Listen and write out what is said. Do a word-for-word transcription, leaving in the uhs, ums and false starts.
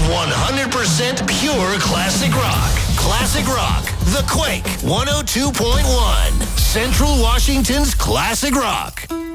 one hundred percent pure classic rock. Classic Rock, The Quake, one oh two point one. Central Washington's Classic Rock.